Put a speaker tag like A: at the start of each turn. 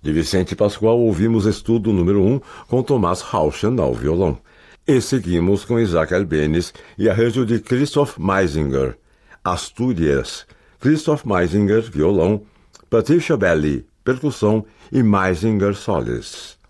A: De Vicente Pascoal, ouvimos estudo número 1 com Tomás Rauschen ao violão. E seguimos com Isaac Albéniz e arranjo de Christoph Meisinger. Astúrias, Christoph Meisinger, violão, Patricia Belli, percussão e Meisinger solis.